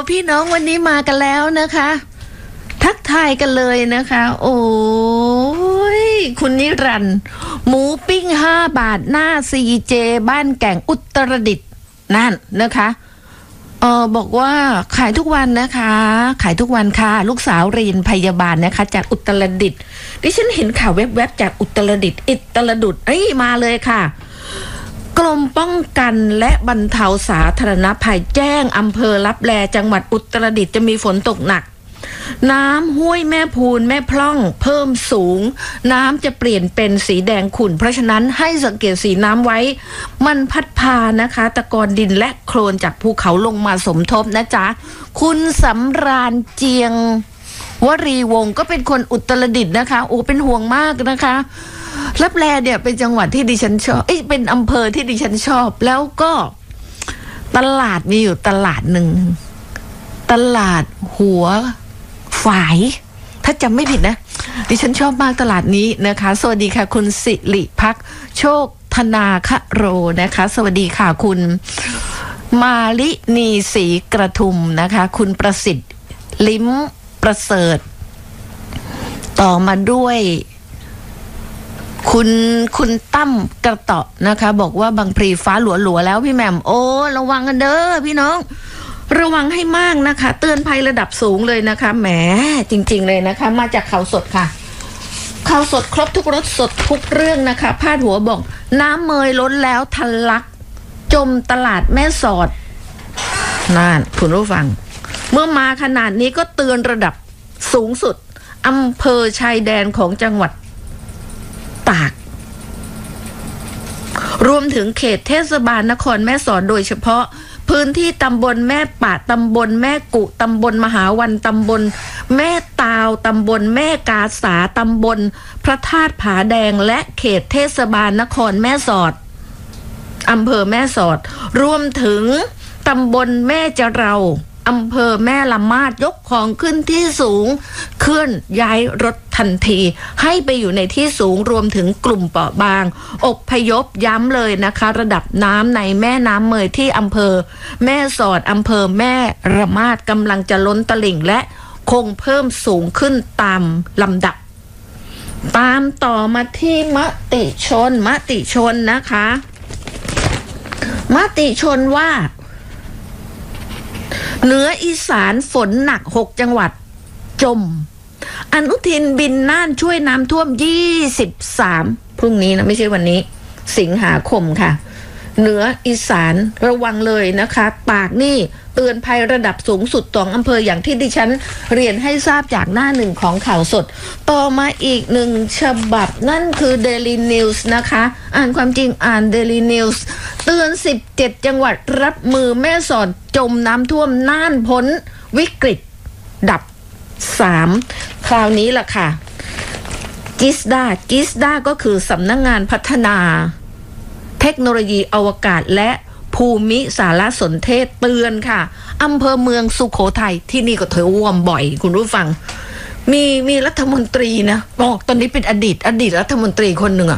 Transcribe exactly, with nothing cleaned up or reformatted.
พี่น้องวันนี้มากันแล้วนะคะทักทายกันเลยนะคะโอ้ยคุณนิรันดร์หมูปิ้งห้าบาทหน้าซีเจบ้านแก่งอุตรดิตถ์นั่นนะคะเออบอกว่าขายทุกวันนะคะขายทุกวันค่ะลูกสาวเรียนพยาบาลนะคะจากอุตรดิตถ์ดิฉันเห็นข่าวแวบๆจากอุตรดิตถ์อิตรดุษเอ้ยมาเลยค่ะกรมป้องกันและบรรเทาสาธารณภัยแจ้งอำเภอลับแลจังหวัดอุตรดิตถ์จะมีฝนตกหนักน้ำห้วยแม่พูนแม่พร่องเพิ่มสูงน้ำจะเปลี่ยนเป็นสีแดงขุ่นเพราะฉะนั้นให้สังเกตสีน้ำไว้มันพัดพานะคะตะกอนดินและโคลนจากภูเขาลงมาสมทบนะจ๊ะคุณสำราญเจียงวรีวงศ์ก็เป็นคนอุตรดิตถ์นะคะโอ้เป็นห่วงมากนะคะลับแลเนี่ยเป็นจังหวัดที่ดิฉันชอบเอ้ยเป็นอำเภอที่ดิฉันชอบแล้วก็ตลาดมีอยู่ตลาดหนึ่งตลาดหัวฝายถ้าจำไม่ผิดนะดิฉันชอบมากตลาดนี้นะคะสวัสดีค่ะคุณสิริพักโชคธนาคโรนะคะสวัสดีค่ะคุณมาลินีศรีกระทุมนะคะคุณประสิทธิ์ลิ้มประเสริฐต่อมาด้วยคุณคุณตั้มกระเตาะนะคะบอกว่าบางพลีฟ้าหลัวๆแล้วพี่แหม่มโอ้ระวังกันเด้อพี่น้องระวังให้มากนะคะเตือนภัยระดับสูงเลยนะคะแหมจริงๆเลยนะคะมาจากข่าวสดค่ะข่าวสดครบทุกรสสดทุกเรื่องนะคะพาดหัวบอกน้ำเมยล้นแล้วทะลักจมตลาดแม่สอดนั่นคุณผู้ฟังเมื่อมาขนาดนี้ก็เตือนระดับสูงสุดอำเภอชายแดนของจังหวัดตากรวมถึงเขตเทศบาลนครแม่สอดโดยเฉพาะพื้นที่ตำบลแม่ปะตำบลแม่กุตำบลมหาวันตำบลแม่ตาวตำบลแม่กาสาตำบลพระธาตุผาแดงและเขตเทศบาลนครแม่สอดอำเภอแม่สอดรวมถึงตำบลแม่จะเราอำเภอแม่ละมาดยกของขึ้นที่สูงเคลื่อนย้ายรถทันทีให้ไปอยู่ในที่สูงรวมถึงกลุ่มเปราะบางอพยพย้ำเลยนะคะระดับน้ำในแม่น้ำเมยที่อำเภอแม่สอดอำเภอแม่ระมาดกำลังจะล้นตลิ่งและคงเพิ่มสูงขึ้นตามลำดับตามต่อมาที่มติชนมติชนนะคะมติชนว่าเหนืออีสานฝนหนักหกจังหวัดจมอนุทินบินน่านช่วยน้ำท่วมยี่สิบสามพรุ่งนี้นะไม่ใช่วันนี้สิงหาคมค่ะเหนืออีสานระวังเลยนะคะปากนี่เตือนภัยระดับสูงสุดของอำเภออย่างที่ดิฉันเรียนให้ทราบจากหน้าหนึ่งของข่าวสดต่อมาอีกหนึ่งฉบับนั่นคือ Daily News นะคะอ่านความจริงอ่าน Daily News เตือนสิบเจ็ดจังหวัดรับมือแม่สอดจมน้ำท่วมน่านพ้นวิกฤตดับสามคราวนี้ล่ะค่ะจิสดาจิสดาก็คือสำนักงานพัฒนาเทคโนโลยีอวกาศและภูมิสารสนเทศเตือนค่ะอำเภอเมืองสุโขทัยที่นี่ก็เธอว่วมบ่อยคุณรู้ฟังมีมีรัฐมนตรีนะบอกตอนนี้เป็นอดีตอดีตรัฐมนตรีคนหนึ่งอะ